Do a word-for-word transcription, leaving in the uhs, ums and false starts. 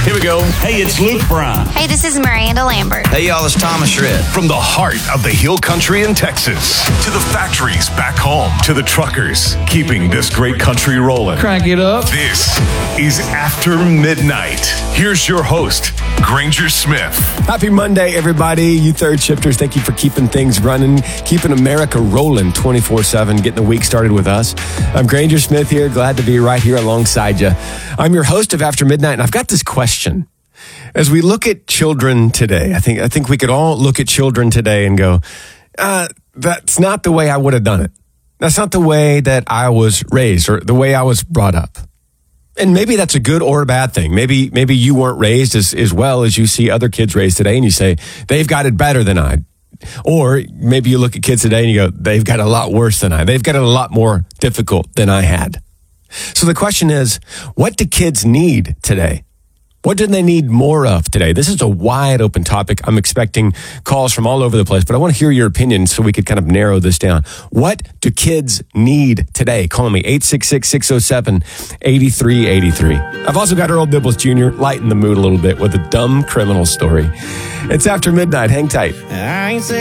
Here we go. Hey, it's Luke Brown. Hey, this is Miranda Lambert. Hey, y'all, it's Thomas Shred. From the heart of the Hill Country in Texas to the factories back home to the truckers keeping this great country rolling. Crank it up. This is After Midnight. Here's your host, Granger Smith. Happy Monday, everybody. You third shifters, thank you for keeping things running, keeping America rolling twenty-four seven, getting the week started with us. I'm Granger Smith here. Glad to be right here alongside you. I'm your host of After Midnight, and I've got this question. As we look at children today, I think I think we could all look at children today and go, uh, that's not the way I would have done it. That's not the way that I was raised or the way I was brought up. And maybe that's a good or a bad thing. Maybe maybe you weren't raised as, as well as you see other kids raised today, and you say, they've got it better than I. Or maybe you look at kids today and you go, they've got it a lot worse than I. They've got it a lot more difficult than I had. So the question is, what do kids need today? What do they need more of today? This is a wide open topic. I'm expecting calls from all over the place, but I want to hear your opinion so we could kind of narrow this down. What do kids need today? Call me eight six six, six oh seven, eight three eight three. I've also got Earl Dibbles Junior lighten the mood a little bit with a dumb criminal story. It's After Midnight. Hang tight. I ain't saying